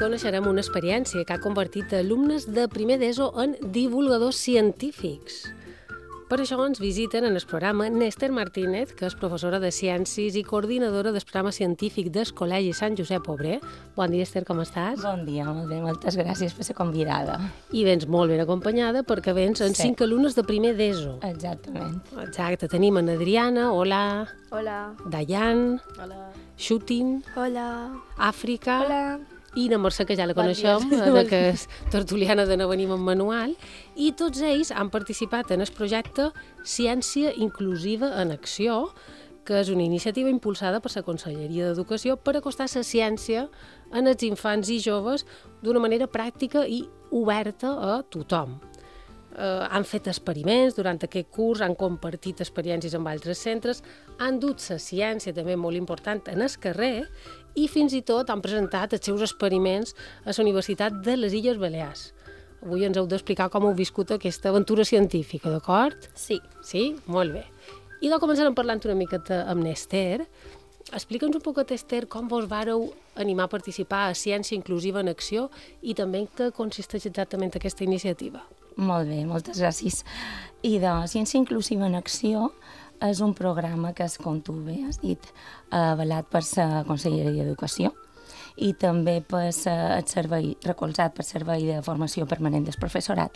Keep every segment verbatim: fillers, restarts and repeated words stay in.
coneixerem una experiència que ha convertit alumnes de primer d'ESO en divulgadors científics. Per això ens visiten en el programa Néstor Martínez, que és professora de Ciències i coordinadora del programa científic del Col·legi Sant Josep Obrer. Bon dia, Esther, com estàs? Bon dia, molt bé, moltes gràcies per ser convidada. I vens molt ben acompanyada perquè vens en sí. cinc alumnes de primer d'ESO. Exactament. Exacte, tenim en Adriana, hola. Hola. Dayan. Hola. Xutin. Hola. Àfrica. Hola. I na Mercè, que ja la coneixem, de que és tertuliana de No Venim en Manual, i tots ells han participat en el projecte Ciència Inclusiva en Acció, que és una iniciativa impulsada per la Conselleria d'Educació per acostar la ciència en els infants i joves d'una manera pràctica i oberta a tothom. Uh, han fet experiments durant aquest curs, han compartit experiències amb altres centres, han dut la ciència també molt important en el carrer i fins i tot han presentat els seus experiments a la Universitat de les Illes Balears. Avui ens heu d'explicar com heu viscut aquesta aventura científica, d'acord? Sí. Sí? Molt bé. I de començarem parlant una miqueta amb n'Esther. Explica'ns un poquet, Esther, com vos vàreu animar a participar a Ciència Inclusiva en Acció i també en què consisteix exactament aquesta iniciativa. Molt bé, moltes gràcies. I de Ciència Inclusiva en Acció és un programa que, és, com tu bé has dit, avalat per la Conselleria d'Educació i també per el servei, recolzat per Servei de Formació Permanent del Professorat.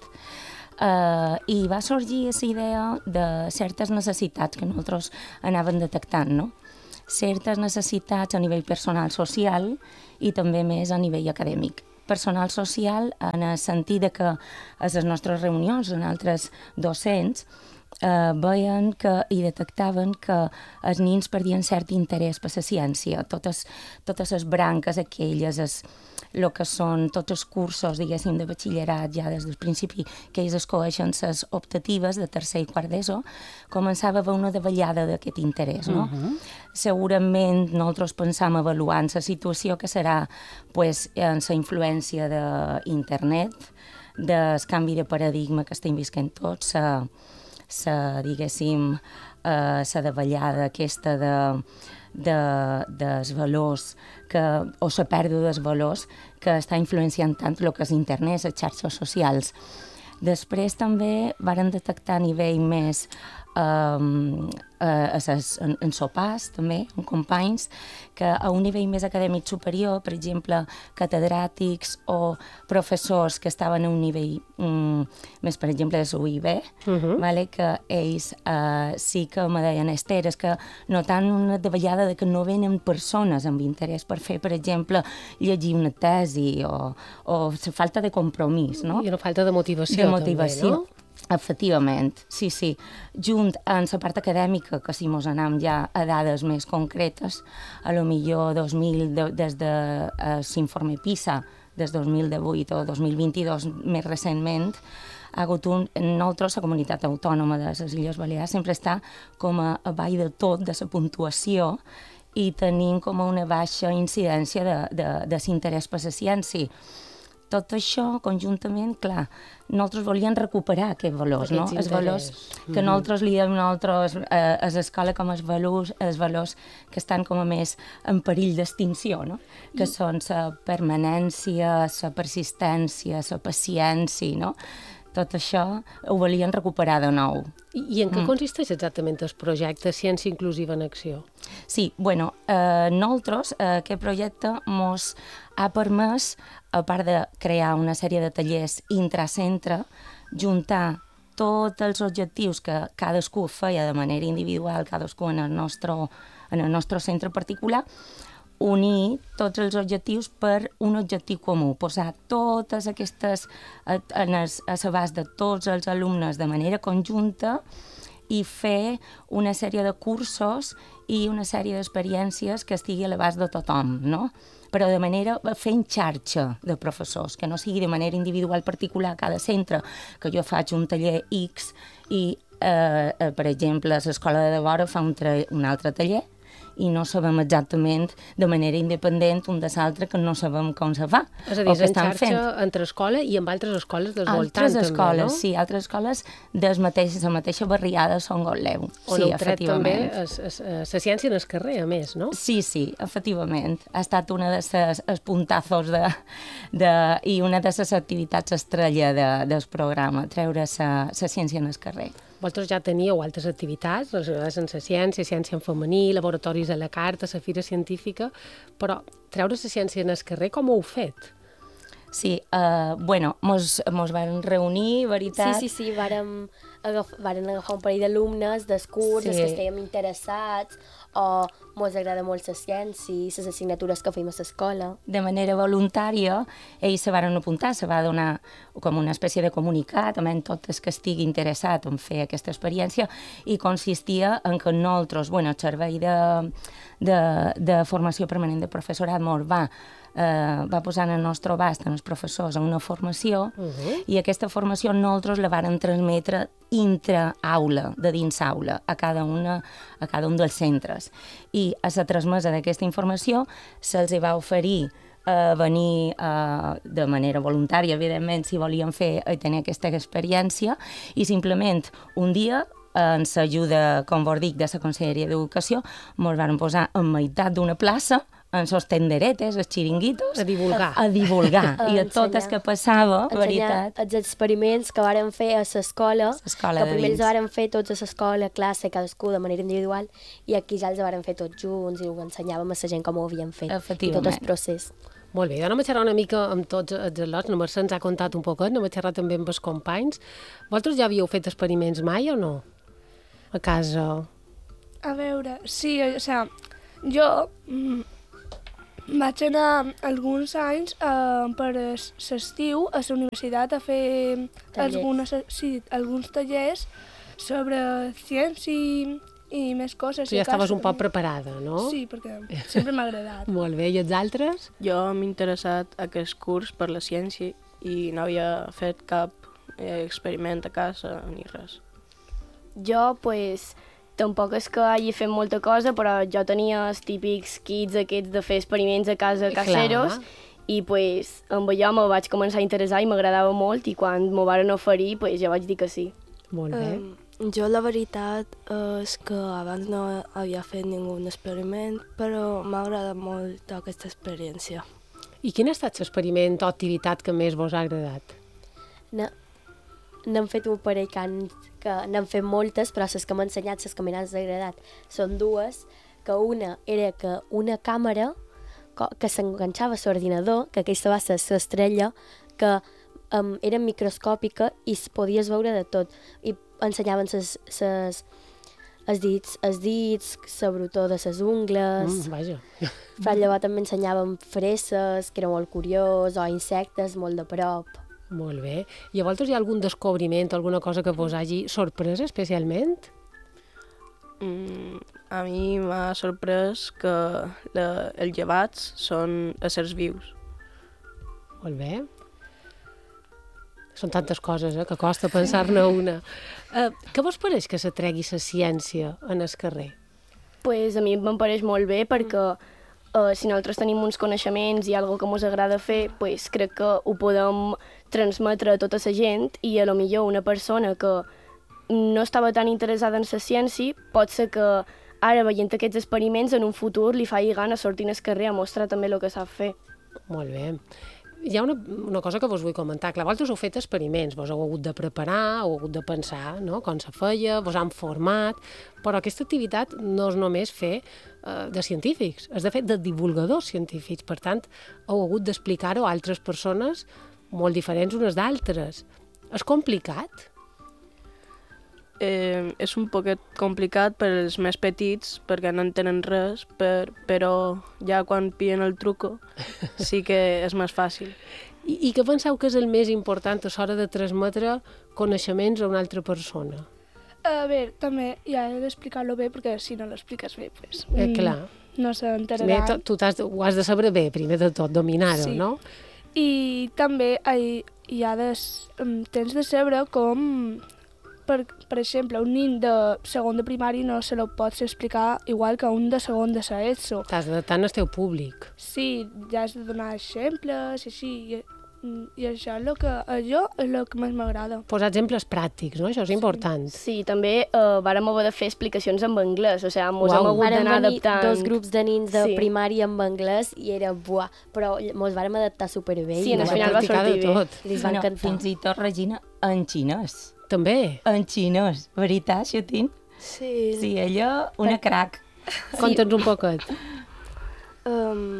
Uh, I va sorgir aquesta idea de certes necessitats que nosaltres anàvem detectant, no? Certes necessitats a nivell personal social i també més a nivell acadèmic. Personal social en el sentit de que a les nostres reunions en altres docents eh, veien que, i detectaven que els nens perdien cert interès per la ciència, totes, totes les branques aquelles, es, el que són tots els cursos, diguéssim, de batxillerat, ja des del principi que ells escolleixen les optatives de tercer i quart d'ESO, començava a haver una davallada d'aquest interès, no? Uh-huh. Segurament nosaltres pensam avaluant la situació que serà pues, en la influència d'internet, del canvi de paradigma que estem visquent tots, la, la diguéssim, eh, la davallada aquesta de, de, dels valors que, o la pèrdua dels valors que està influenciant tant el que és internet, les xarxes socials. Després també varen detectar a nivell més Um, uh, en, en sopars també, amb companys, que a un nivell més acadèmic superior, per exemple, catedràtics o professors que estaven a un nivell um, més, per exemple, de U I B, uh-huh. vale, que ells uh, sí que me deien, Esther, és que notant una davallada de que no venen persones amb interès per fer, per exemple, llegir una tesi o, o la falta de compromís, no? I una falta de motivació, de motivació. també, no? Efectivament, sí, sí. Junt en la part acadèmica, que si mos anem ja a dades més concretes, a lo millor dos mil, de, des de eh, l'informe PISA, des dos mil divuit o dos mil vint-i-dos més recentment, ha hagut un... Nosaltres, la comunitat autònoma de les Illes Balears, sempre està com a, a baix de tot de la puntuació i tenim com una baixa incidència de, de, de l'interès per la ciència. Tot això, conjuntament, clar, nosaltres volíem recuperar aquests valors, aquests no? Els valors que nosaltres li diem nosaltres eh, a l'escola com els valors, els valors que estan com a més en perill d'extinció, no? Que I... són la permanència, la persistència, la paciència, no? Tot això ho volien recuperar de nou. I, i en què mm. consisteix exactament el projecte Ciència Inclusiva en Acció? Sí, bueno, eh, nosaltres, eh, aquest projecte mos ha permès, a part de crear una sèrie de tallers intracentre, juntar tots els objectius que cadascú feia de manera individual, cadascú en el nostre, en el nostre centre particular, unir tots els objectius per un objectiu comú, posar totes aquestes en els, a l'abast de tots els alumnes de manera conjunta i fer una sèrie de cursos i una sèrie d'experiències que estigui a l'abast de tothom, no? Però de manera, fent xarxa de professors, que no sigui de manera individual particular a cada centre, que jo faig un taller X i, eh, per exemple, l'escola de devora fa un, tra- un altre taller, i no sabem exactament de manera independent un de l'altre, que no sabem com se fa. És a dir, és en xarxa fent. Entre escola i amb altres escoles del voltant, altres escoles, també, no? Sí, altres escoles de la mateixa barriada Son Gotleu. On sí, heu tret també la ciència en el carrer, a més, no? Sí, sí, efectivament. Ha estat una de les puntazos de, de, i una de les activitats estrella de, del programa, treure la ciència en el carrer. Vosaltres ja teníeu altres activitats relacionades amb la ciència, ciència en femení, laboratoris a la carta, la fira científica, però treure la ciència en el carrer, com ho heu fet? Sí, uh, bueno, mos, mos van reunir, veritat? Sí, sí, sí, vàrem agafar, varen agafar un parell d'alumnes del curs, sí. Els que estèiem interessats, o mos agrada molt la ciència, les assignatures que feim a l'escola. De manera voluntària, ells se van apuntar, se va donar com una espècie de comunicat, amb tot el que estigui interessat en fer aquesta experiència, i consistia en que nosaltres, bueno, el servei de, de, de formació permanent de professorat mos va Eh, va posar en el nostre abast en els professors una formació, uh -huh. i aquesta formació nosaltres la vàrem transmetre intra-aula, de dins aula, a cada, una, a cada un dels centres. I a la transmesa d'aquesta informació se'ls va oferir a venir uh, de manera voluntària, evidentment, si volien fer i tenir aquesta experiència, i simplement un dia, en l'ajuda, com vos dic, de la Conselleria d'Educació, ens van posar en meitat d'una plaça, en sos tenderetes, els xiringuitos... A divulgar. A divulgar. I a tot el que passava, veritat... Els experiments que vàrem fer a l'escola, que primer els vàrem fer tots a l'escola, classe, cadascú de manera individual, i aquí ja els vàrem fer tots junts i ho ensenyàvem a la gent com ho havien fet. I tot el procés. Molt bé, jo anem a xerrar una mica amb tots els al·lots, la Mercè ens ha contat un poquet, anem a xerrar també amb els companys. Vosaltres ja havíeu fet experiments mai o no? A casa? A veure, sí, o sigui, jo... Mm, vaig anar alguns anys eh, per l'estiu a la universitat a fer algunes, sí, alguns tallers sobre ciència i, i més coses. Tu ja estaves un poc preparada, no? Sí, perquè sempre m'ha agradat. Molt bé, i els altres? Jo m'he interessat aquest curs per la ciència i no havia fet cap experiment a casa ni res. Jo, pues... Tampoc és que hagi fet molta cosa, però jo tenia els típics kits aquests de fer experiments a casa caseros. Clar. I pues, amb allò me vaig començar a interessar i m'agradava molt, i quan m'ho varen oferir, pues, ja vaig dir que sí. Molt bé. Um, jo la veritat és que abans no havia fet ningú experiment, però m'ha agradat molt aquesta experiència. I quin ha estat l'experiment o activitat que més vos ha agradat? No. N'hem fet un parell que, han, que n'hem fet moltes, però les que m'han ensenyat, les que m'han agradat, són dues, que una era que una càmera que s'enganxava a l'ordinador, que aquesta va ser l'estrella, que um, era microscòpica i es podies veure de tot. I ensenyaven ses, ses, els dits, els dits, la brutó de les ungles. Mm, vaja. Però llavors també ensenyaven fresses, que era molt curiós, o insectes molt de prop. Molt bé. I a vosaltres hi ha algun descobriment, alguna cosa que vos hagi sorprès especialment? Mm, a mi m'ha sorprès que la, els llevats són éssers vius. Molt bé. Són tantes coses, eh, que costa pensar-ne una. Uh, què vos pareix que s'atregui la ciència en el carrer? Pues a mi em pareix molt bé perquè uh, si nosaltres tenim uns coneixements i alguna que ens agrada fer, pues crec que ho podem transmetre a tota la gent i a lo millor una persona que no estava tan interessada en la ciència pot ser que ara veient aquests experiments en un futur li faci gana sortir al carrer a mostrar també el que sap fer. Molt bé. Hi ha una, una cosa que vos vull comentar. Clar, vosaltres heu fet experiments, vos heu hagut de preparar, heu hagut de pensar, no?, com se feia, vos han format, però aquesta activitat no és només fer uh, de científics, és de fet de divulgadors científics. Per tant, heu hagut d'explicar-ho a altres persones molt diferents unes d'altres. És complicat? Eh, és un poquet complicat per als més petits perquè no entenen res, per, però ja quan pillen el truco sí que és més fàcil. I, I què penseu que és el més important a l'hora de transmetre coneixements a una altra persona? A veure, també ja he d'explicar-lo bé, perquè si no l'expliques bé, pues, eh, clar. no s'enterarà. Tu has, ho has de saber bé, primer de tot, dominar-ho, sí. No? I també hi, hi ha de, tens de saber com, per, per exemple, un nin de segon de primari no se lo pots explicar igual que un de segon de la ESO. T'has d'adaptar al teu públic. Sí, ja has de donar exemples i així, i, i això és el que, a jo és el que més m'agrada. Posar exemples pràctics, no? Això és important. Sí, també eh, vàrem haver de fer explicacions en anglès, o sigui, mos Uau. hem hagut Varen d'anar venir adaptant. dos grups de nins de Sí. primària en anglès i era buah, però mos vàrem adaptar superbé. Sí, i en el va- final va Practicar de sortir bé. tot. I els va Bueno, encantar. fins i tot, Regina, en xinès. També. En xinès, veritat, Xutín? Sí, Sí, allò, una crac. Conta'ns un poquet. um,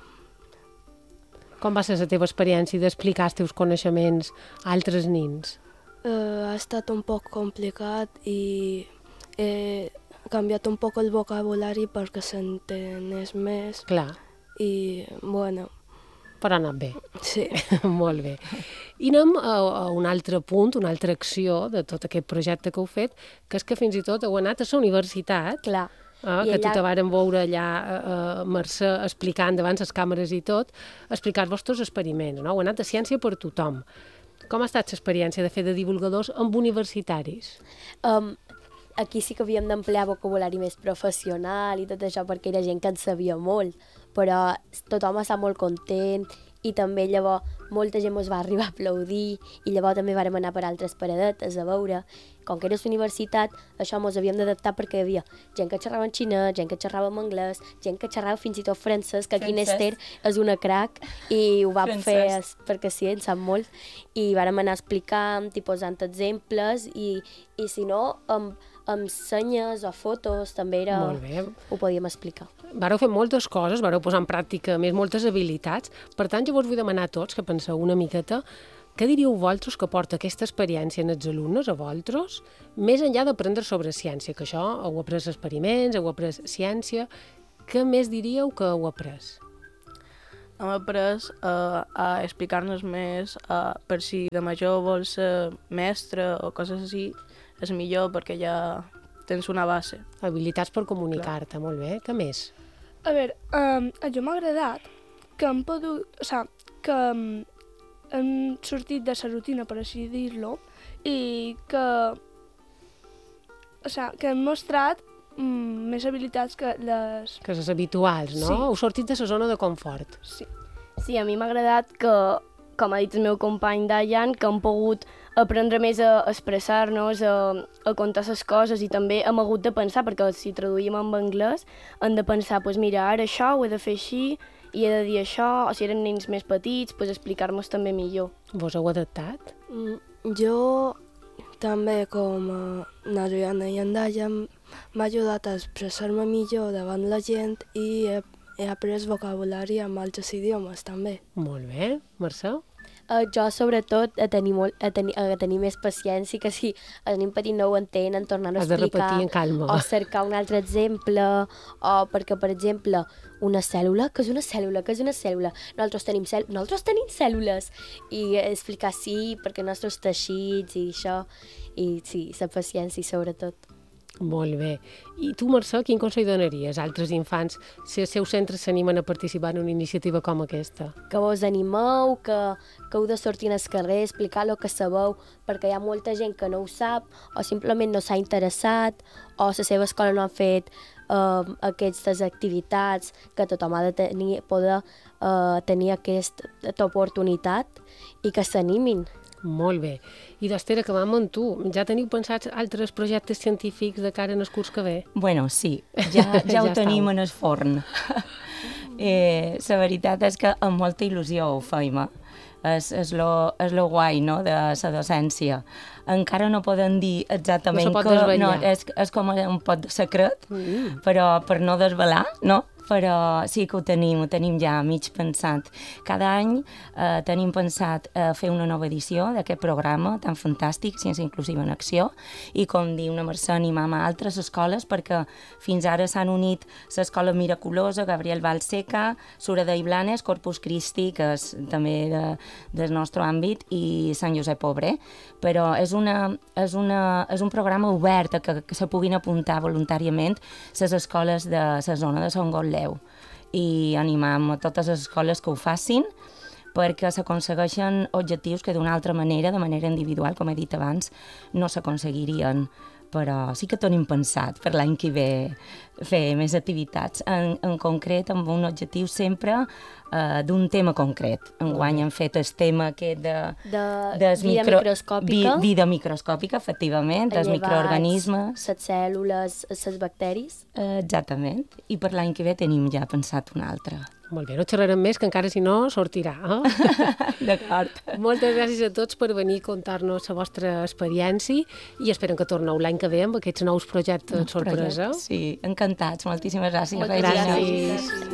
Com va ser la teva experiència d'explicar els teus coneixements a altres nins? uh, ha estat un poc complicat i he canviat un poc el vocabulari perquè s'entenés més Clar, i, bueno, però ha anat bé. sí. Molt bé. I anem a, a un altre punt, una altra acció de tot aquest projecte que heu fet, que és que fins i tot heu anat a la universitat, Clar. eh, I que tu allà- te varen veure allà, eh, eh, Mercè, explicant davant les càmeres i tot, explicar els vostres experiments, no? Heu anat a Ciència per tothom. Com ha estat l'experiència de fer de divulgadors amb universitaris? Um, aquí sí que havíem d'emplear vocabulari més professional i tot això perquè era gent que en sabia molt, però tothom està molt content i també llavors molta gent ens va arribar a aplaudir i llavors també vàrem anar per altres paradetes a veure. Com que era la universitat, això ens havíem d'adaptar perquè hi havia gent que xerrava en xinès, gent que xerrava en anglès, gent que xerrava fins i tot francès, que aquí en Francès. Esther és una crac i ho va Francès. fer es- perquè sí, en sap molt. I vàrem anar explicant i posant exemples i, i si no, amb, amb senyes o fotos també era... Molt bé. Ho podíem explicar. Vareu fer moltes coses, vareu posar en pràctica a més moltes habilitats. Per tant, jo vos vull demanar a tots que penseu una miqueta què diríeu vosaltres que porta aquesta experiència en els alumnes, a vosaltres, més enllà d'aprendre sobre ciència, que això heu après experiments, heu après ciència, què més diríeu que heu après? Hem après uh, a explicar-nos més, uh, per si de major vols ser mestre o coses així, és millor perquè ja tens una base. Habilitats per comunicar-te, molt bé. Què més? A veure, um, a jo m'ha agradat que hem pogut, o sigui, que um, hem sortit de la rutina, per així dir-lo, i que, o sigui, que hem mostrat mm, més habilitats que les... Que les habituals, no? Sí. Heu sortit de la zona de confort. Sí. Sí, a mi m'ha agradat que, com ha dit el meu company Dayan, que hem pogut aprendre més a expressar-nos, a, a contar les coses i també hem hagut de pensar, perquè si traduïm en anglès hem de pensar, pues mira, ara això ho he de fer així i he de dir això, o si eren nens més petits, pues explicar-nos també millor. Vos heu adaptat? Mm, Jo també, com a Nariana i en Daya, m'ha ajudat a expressar-me millor davant la gent i he, he après vocabulari amb altres idiomes també. Molt bé. Mercè? Uh, jo, sobretot, a tenir, molt, a, tenir, a tenir més paciència, que si el nen petit no ho entén, en tornar a Has de explicar, repetir en calma. o cercar un altre exemple, o perquè, per exemple, una cèl·lula, què és una cèl·lula, què és una cèl·lula? Nosaltres tenim, cèl Nosaltres tenim cèl·lules! I explicar sí, perquè els nostres teixits i això, i sí, la paciència, sobretot. Molt bé. I tu, Mercè, quin consell donaries a altres infants si els seus centres s'animen a participar en una iniciativa com aquesta? Que vos animeu, que, que heu de sortir al carrer, explicar el que sabeu, perquè hi ha molta gent que no ho sap, o simplement no s'ha interessat, o la seva escola no ha fet uh, aquestes activitats, que tothom ha de tenir, poder uh, tenir aquesta oportunitat i que s'animin. Molt bé. I d'Ester, acabam amb tu. Ja teniu pensats altres projectes científics de cara en el curs que ve? Bueno, sí, ja, ja, Ja ho tenim estau. en el forn. eh, la veritat és que amb molta il·lusió ho feim. Eh? És, és, lo, és lo guai, no?, de la docència. Encara no poden dir exactament No se pot que... desvetllar. No, és, és com un pot de secret, Mm. però per no desvelar, no? Però sí que ho tenim, ho tenim ja mig pensat. Cada any eh, tenim pensat eh, fer una nova edició d'aquest programa tan fantàstic, Ciència Inclusiva en Acció, i com diu una Mercè, animam a altres escoles, perquè fins ara s'han unit l'Escola Miraculosa, Gabriel Valseca, Sureda i Blanes, Corpus Christi, que és també de, del nostre àmbit, i Sant Josep Obrer. Però és, una, és, una, és un programa obert a que, que se puguin apuntar voluntàriament les escoles de la zona de Sant Gotleu, i animam a totes les escoles que ho facin, perquè s'aconsegueixen objectius que d'una altra manera, de manera individual, com he dit abans, no s'aconseguirien. Però sí que tenim pensat per l'any que ve fer més activitats, en, en concret amb un objectiu sempre eh, d'un tema concret. Enguany hem fet el tema aquest de... De des vida micro, microscòpica. Vi, vida microscòpica, efectivament, dels microorganismes. Les cèl·lules, les bacteris. Eh, exactament. I per l'any que ve tenim ja pensat un altre. Molt bé, no xerrarem més, que encara si no sortirà. Eh? D'acord. Moltes gràcies a tots per venir a contar-nos la vostra experiència i esperem que torneu l'any que ve amb aquests nous projectes Nous sorpresa. projectes, sí, encantats. Moltíssimes gràcies. Moltes Regina. gràcies.